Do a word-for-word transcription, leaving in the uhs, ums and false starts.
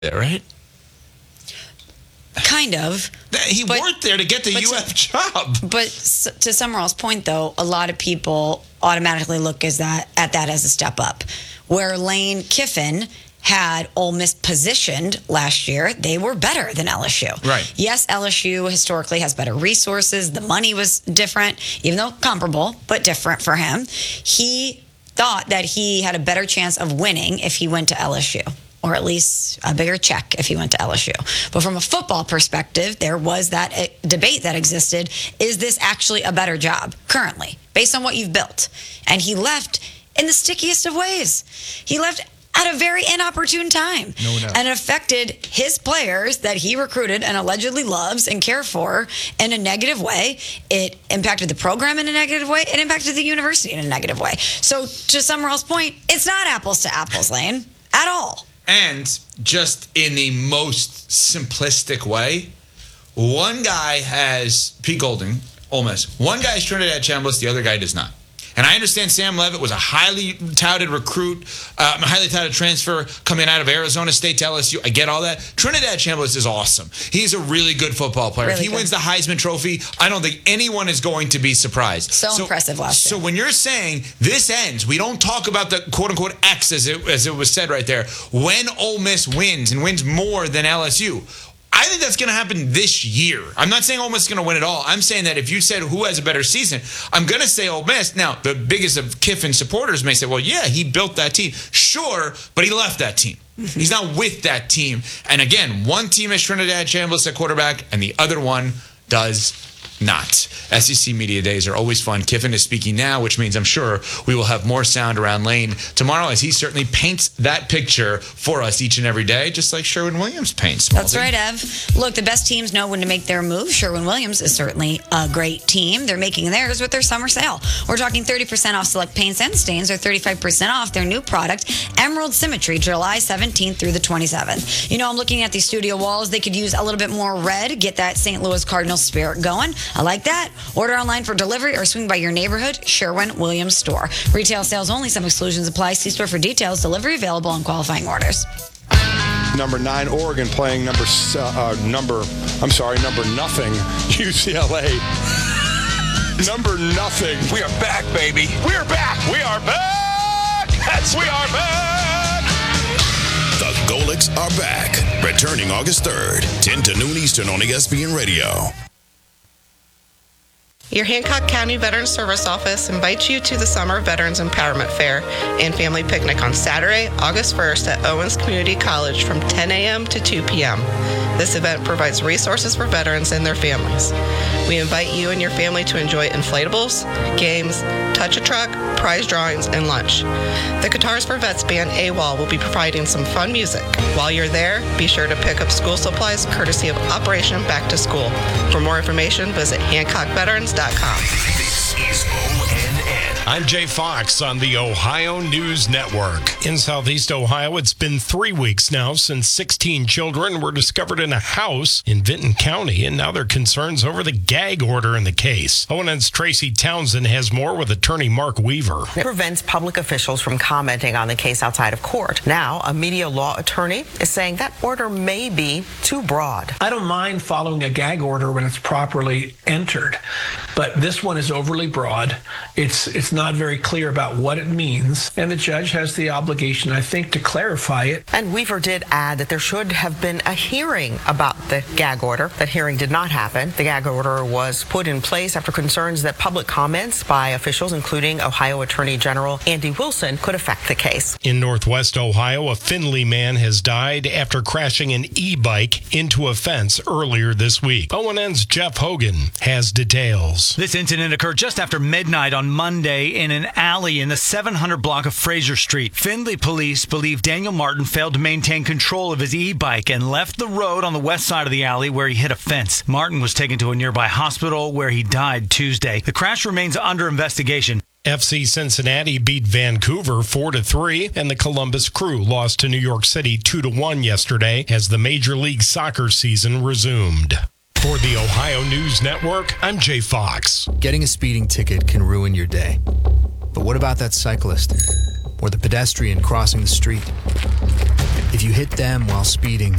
there, right? Kind of. He but, worked there to get the U F to, job. But to Summerall's point, though, a lot of people automatically look as that at that as a step up. Where Lane Kiffin had Ole Miss positioned last year, they were better than L S U. Right. Yes, L S U historically has better resources. The money was different, even though comparable, but different for him. He thought that he had a better chance of winning if he went to L S U, or at least a bigger check if he went to L S U. But from a football perspective, there was that uh, debate that existed. Is this actually a better job currently, based on what you've built? And he left in the stickiest of ways. He left at a very inopportune time. No one else. And it affected his players that he recruited and allegedly loves and cares for in a negative way. It impacted the program in a negative way. It impacted the university in a negative way. So to Summerall's point, it's not apples to apples, Lane, at all. And just in the most simplistic way, one guy has Pete Golding, Ole Miss. One guy is Trinidad Chambliss, the other guy does not. And I understand Sam Levitt was a highly touted recruit, uh, a highly touted transfer coming out of Arizona State to L S U. I get all that. Trinidad Chambliss is awesome. He's a really good football player. Really if he good. wins the Heisman Trophy, I don't think anyone is going to be surprised. So, so impressive last year. So when you're saying this ends, we don't talk about the quote-unquote X as it, as it was said right there. When Ole Miss wins and wins more than L S U, I think that's going to happen this year. I'm not saying Ole Miss is going to win it all. I'm saying that if you said who has a better season, I'm going to say Ole Miss. Now, the biggest of Kiffin supporters may say, well, yeah, he built that team. Sure, but he left that team. He's not with that team. And again, one team has Trinidad Chambliss at quarterback, and the other one does not. S E C Media Days are always fun. Kiffin is speaking now, which means I'm sure we will have more sound around Lane tomorrow as he certainly paints that picture for us each and every day, just like Sherwin-Williams paints. That's right, Ev. Look, the best teams know when to make their move. Sherwin-Williams is certainly a great team. They're making theirs with their summer sale. We're talking thirty percent off select paints and stains, or thirty-five percent off their new product, Emerald Symmetry, July seventeenth through the twenty-seventh. You know, I'm looking at these studio walls. They could use a little bit more red, get that Saint Louis Cardinals spirit going. I like that. Order online for delivery or swing by your neighborhood Sherwin-Williams store. Retail sales only. Some exclusions apply. See store for details. Delivery available on qualifying orders. Number nine, Oregon playing number, uh, number, I'm sorry, number nothing, U C L A. Number nothing. We are back, baby. We are back. We are back. Yes, we are back. The Golics are back. Returning August third, ten to noon Eastern on E S P N Radio. Your Hancock County Veterans Service Office invites you to the Summer Veterans Empowerment Fair and Family Picnic on Saturday, August first at Owens Community College from ten a.m. to two p.m. This event provides resources for veterans and their families. We invite you and your family to enjoy inflatables, games, touch a truck, prize drawings, and lunch. The Guitars for Vets band AWOL will be providing some fun music. While you're there, be sure to pick up school supplies courtesy of Operation Back to School. For more information, visit hancock veterans dot com. This is O N N. I'm Jay Fox on the Ohio News Network. In Southeast Ohio, it's been three weeks now since sixteen children were discovered in a house in Vinton County, and now there are concerns over the gag order in the case. O N N's Tracy Townsend has more with attorney Mark Weaver. It prevents public officials from commenting on the case outside of court. Now, a media law attorney is saying that order may be too broad. I don't mind following a gag order when it's properly entered, but this one is overly broad. It's it's not very clear about what it means, and the judge has the obligation, I think, to clarify it. And Weaver did add that there should have been a hearing about the gag order. That hearing did not happen. The gag order was put in place after concerns that public comments by officials, including Ohio Attorney General Andy Wilson, could affect the case. In Northwest Ohio, a Findlay man has died after crashing an e-bike into a fence earlier this week. O N N's Jeff Hogan has details. This incident occurred just after midnight on Monday in an alley in the seven hundred block of Fraser Street. Findlay police believe Daniel Martin failed to maintain control of his e-bike and left the road on the west side of the alley where he hit a fence. Martin was taken to a nearby hospital where he died Tuesday. The crash remains under investigation. F C Cincinnati beat Vancouver four to three, and the Columbus Crew lost to New York City two to one yesterday as the Major League Soccer season resumed. For the Ohio News Network, I'm Jay Fox. Getting a speeding ticket can ruin your day. But what about that cyclist or the pedestrian crossing the street? If you hit them while speeding,